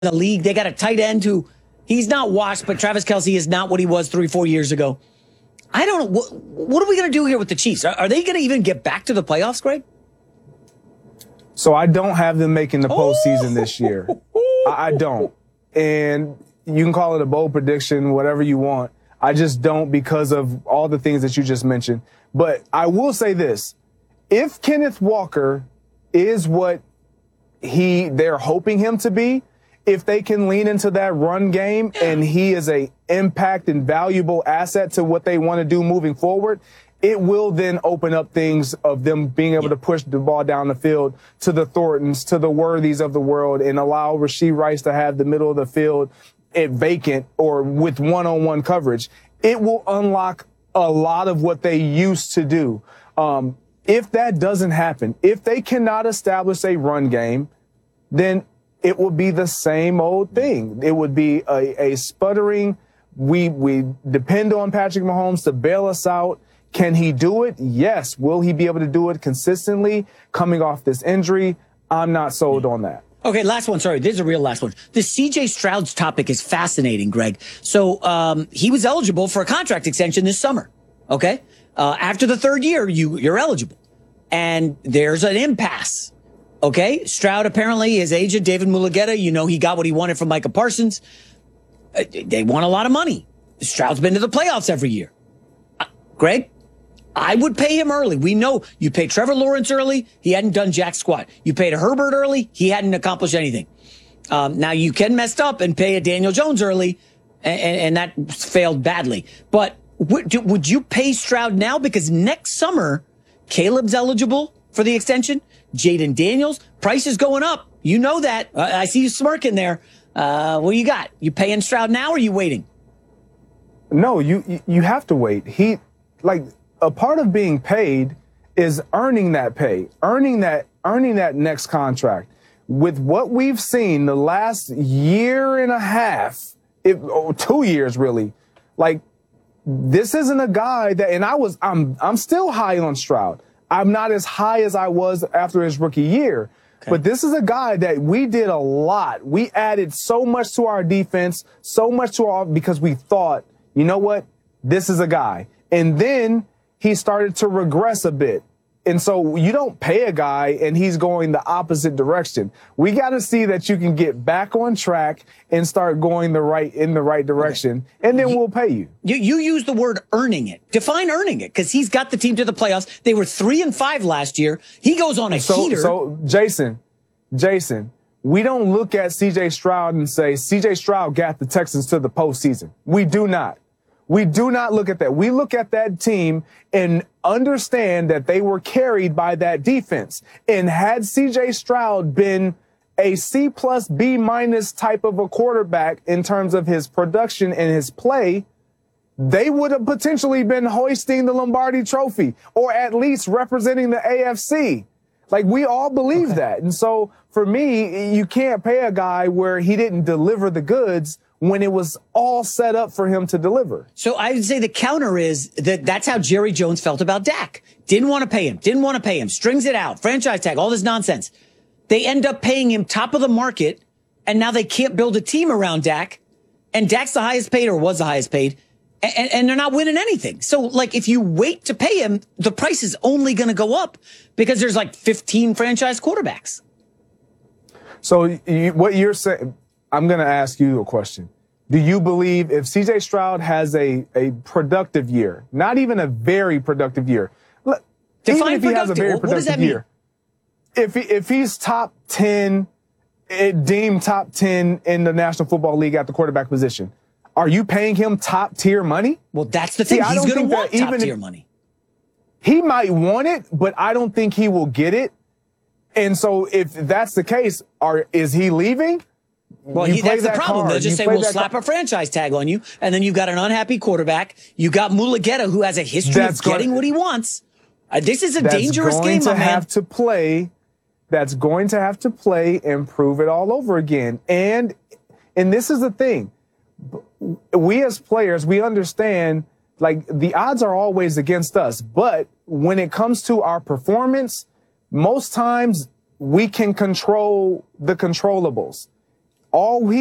the league. They got a tight end who he's not washed, but Travis Kelce is not what he was 3-4 years ago. I don't know. What are we going to do here with the Chiefs? Are they going to even get back to the playoffs, Greg? So I don't have them making the postseason this year. I don't. And you can call it a bold prediction, whatever you want. I just don't because of all the things that you just mentioned. But I will say this. If Kenneth Walker is what they're hoping him to be, if they can lean into that run game and he is a impact and valuable asset to what they want to do moving forward, it will then open up things of them being able to push the ball down the field to the Thorntons, to the Worthies of the world, and allow Rashee Rice to have the middle of the field vacant or with one-on-one coverage. It will unlock a lot of what they used to do. If that doesn't happen, if they cannot establish a run game, then it will be the same old thing. It would be a sputtering. We depend on Patrick Mahomes to bail us out. Can he do it? Yes. Will he be able to do it consistently coming off this injury? I'm not sold on that. Okay, last one. Sorry, this is a real last one. The C.J. Stroud's topic is fascinating, Greg. So he was eligible for a contract extension this summer. Okay, after the third year, you're eligible, and there's an impasse. Okay, Stroud apparently, his agent David Mulugheta, he got what he wanted from Micah Parsons. They want a lot of money. Stroud's been to the playoffs every year. Greg, I would pay him early. We know you paid Trevor Lawrence early. He hadn't done jack squat. You paid Herbert early. He hadn't accomplished anything. Now you can mess up and pay a Daniel Jones early, and that failed badly. But would you pay Stroud now? Because next summer, Caleb's eligible for the extension. Jaden Daniels, price is going up. You know that. I see you smirking there. What you got? You paying Stroud now or are you waiting? No, you have to wait. A part of being paid is earning that pay, earning that next contract. With what we've seen the last year and a half, 2 years really, this isn't a guy that, and I'm still high on Stroud. I'm not as high as I was after his rookie year. Okay. But this is a guy that we did a lot. We added so much to our defense, so much because we thought, you know what, this is a guy. And then he started to regress a bit. And so you don't pay a guy and he's going the opposite direction. We got to see that you can get back on track and start going in the right direction, and then we'll pay you. You use the word earning it. Define earning it, because he's got the team to the playoffs. They were 3-5 last year. He goes on a heater. So Jason, we don't look at C.J. Stroud and say C.J. Stroud got the Texans to the postseason. We do not. We do not look at that. We look at that team and understand that they were carried by that defense. And had C.J. Stroud been a C+, B- type of a quarterback in terms of his production and his play, they would have potentially been hoisting the Lombardi Trophy or at least representing the AFC. We all believe that. And so for me, you can't pay a guy where he didn't deliver the goods when it was all set up for him to deliver. So I would say the counter is that's how Jerry Jones felt about Dak. Didn't want to pay him, strings it out, franchise tag, all this nonsense. They end up paying him top of the market, and now they can't build a team around Dak, and Dak's the highest paid or was the highest paid, and they're not winning anything. So, if you wait to pay him, the price is only going to go up because there's 15 franchise quarterbacks. So what you're saying, I'm going to ask you a question. Do you believe if C.J. Stroud has a productive year, not even a very productive year, define even if he has a very what does that productive year, if he's top 10, deemed top 10 in the National Football League at the quarterback position, are you paying him top tier money? Well, that's the thing. He's going to want top tier money. He might want it, but I don't think he will get it. And so if that's the case, is he leaving? Well, that's the problem. They'll just say, we'll slap a franchise tag on you, and then you've got an unhappy quarterback. You got Mulugheta, who has a history of getting what he wants. This is a dangerous game, my man. That's going to have to play and prove it all over again. And this is the thing. We as players, we understand, the odds are always against us. But when it comes to our performance, most times we can control the controllables. all